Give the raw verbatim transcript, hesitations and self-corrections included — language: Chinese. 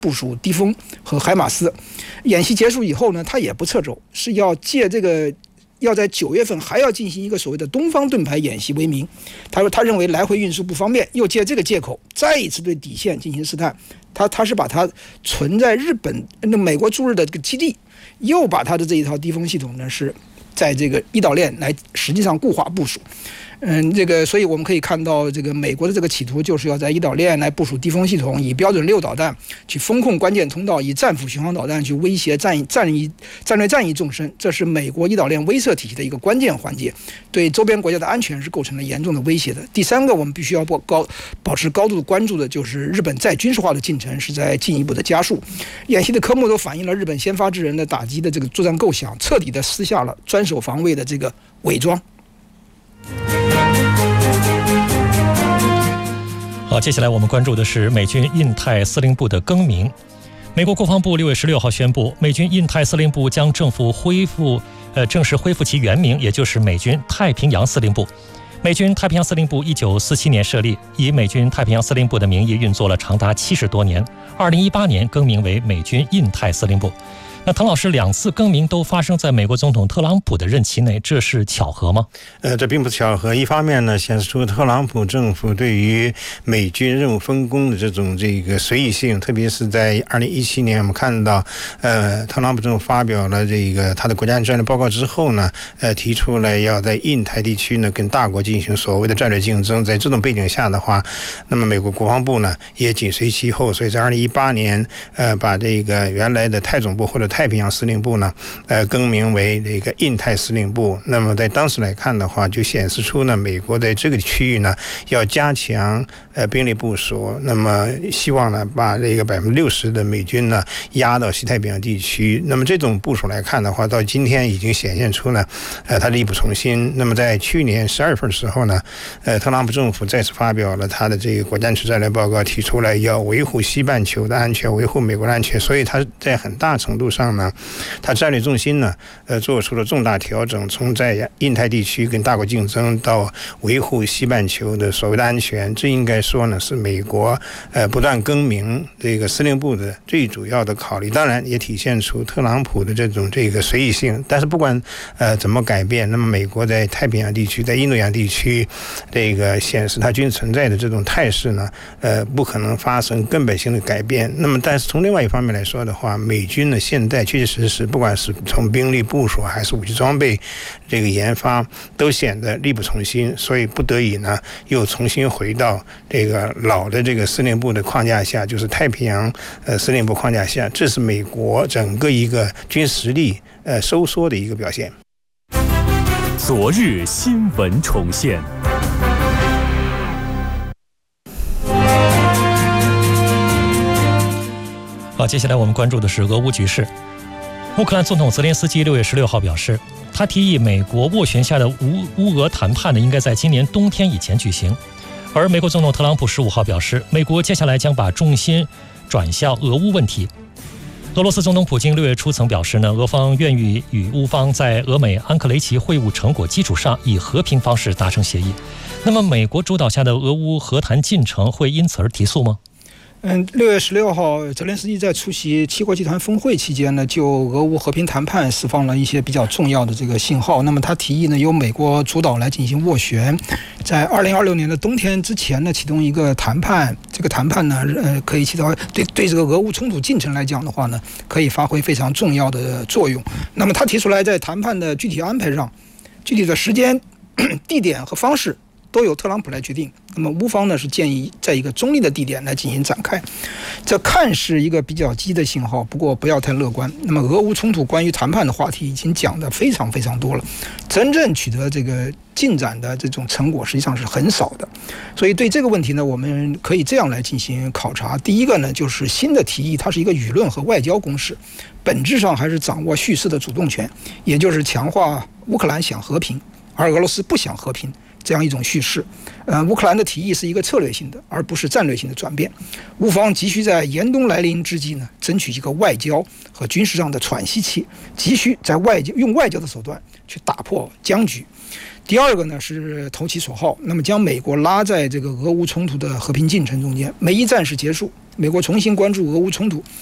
部署低锋和海马斯。演习结束以后呢，他也不撤走，是要借这个要在九月份还要进行一个所谓的东方盾牌演习为名。他说他认为来回运输不方便，又借这个借口再一次对底线进行试探。他他是把他存在日本那美国驻日的这个基地，又把他的这一套低锋系统呢是在这个伊岛链来实际上固化部署。嗯，这个，所以我们可以看到，这个美国的这个企图就是要在伊岛链来部署低锋系统，以标准六导弹去封控关键通道，以战斧巡航导弹去威胁战战役战略战役纵深，这是美国伊岛链威慑体系的一个关键环节，对周边国家的安全是构成了严重的威胁的。第三个，我们必须要高保持高度关注的就是日本再军事化的进程是在进一步的加速。演习的科目都反映了日本先发制人的打击的这个作战构想，彻底的撕下了专守防卫的这个伪装。 好，接下来我们关注的是美军印太司令部的更名。美国国防部六月十六号宣布，美军印太司令部将正式恢复，呃，正式恢复其原名，也就是美军太平洋司令部。美军太平洋司令部一九四七年设立，以美军太平洋司令部的名义运作了长达七十多年。二零一八年更名为美军印太司令部。那滕老师，两次更名都发生在美国总统特朗普的任期内，这是巧合吗？ 呃，这并不是巧合。一方面呢，显示出特朗普政府对于美军任务分工的这种这个随意性，特别是在二零一七年，我们看到，呃，特朗普政府发表了这个他的国家战略报告之后呢，呃，提出来要在印太地区呢跟大国进行所谓的战略竞争。在这种背景下的话，那么美国国防部呢也紧随其后，所以在二零一八年，呃，把这个原来的太总部或者太平洋司令部呢，呃，更名为这个印太司令部。那么在当时来看的话，就显示出呢，美国在这个区域呢要加强呃兵力部署，那么希望呢把这个百分之六十的美军呢压到西太平洋地区。那么这种部署来看的话，到今天已经显现出呢，呃，它力不从心。那么在去年十二份的时候呢，呃，特朗普政府再次发表了他的这个国家安全战略报告，提出来要维护西半球的安全，维护美国的安全。所以他在很大程度上呢，他战略重心呢，呃，做出了重大调整，从在印太地区跟大国竞争到维护西半球的所谓的安全，这应该说呢是美国呃不断更名这个司令部的最主要的考虑。当然也体现出特朗普的这种这个随意性。但是不管呃怎么改变，那么美国在太平洋地区、在印度洋地区，这个显示它军存在的这种态势呢，呃，不可能发生根本性的改变。那么，但是从另外一方面来说的话，美军呢现在确确实实，不管是从兵力部署还是武器装备这个研发，都显得力不从心，所以不得已呢，又重新回到这个老的这个司令部的框架下，就是太平洋呃司令部框架下，这是美国整个一个军实力呃收缩的一个表现。 昨日新闻重现。 好，接下来我们关注的是俄乌局势。乌克兰总统泽连斯基六月十六号表示，他提议美国斡旋下的乌乌俄谈判呢，应该在今年冬天以前举行。而美国总统特朗普十五号表示，美国接下来将把重心转向俄乌问题。俄罗斯总统普京六月初曾表示呢，俄方愿意与乌方在俄美安克雷奇会晤成果基础上，以和平方式达成协议。那么，美国主导下的俄乌和谈进程会因此而提速吗？ 嗯，六月十六号，泽连斯基在出席七国集团峰会期间呢，就俄乌和平谈判释放了一些比较重要的这个信号。那么他提议呢，由美国主导来进行斡旋，在二零二六年的冬天之前呢，启动一个谈判。这个谈判呢，呃，可以起到对对这个俄乌冲突进程来讲的话呢，可以发挥非常重要的作用。那么他提出来，在谈判的具体安排上，具体的时间、地点和方式，都由特朗普来决定。那么乌方呢是建议在一个中立的地点来进行展开，这看是一个比较积极的信号，不过不要太乐观。那么俄乌冲突关于谈判的话题已经讲得非常非常多了，真正取得这个进展的这种成果实际上是很少的。所以对这个问题呢，我们可以这样来进行考察。第一个呢，就是新的提议它是一个舆论和外交攻势，本质上还是掌握叙事的主动权，也就是强化乌克兰想和平，而俄罗斯不想和平这样一种叙事。呃，乌克兰的提议是一个策略性的，而不是战略性的转变。乌方急需在严冬来临之际呢，争取一个外交和军事上的喘息期，急需在外交用外交的手段去打破僵局。 第二个呢是投其所好，那么将美国拉在这个俄乌冲突的和平进程中间。美伊战事结束，美国重新关注俄乌冲突，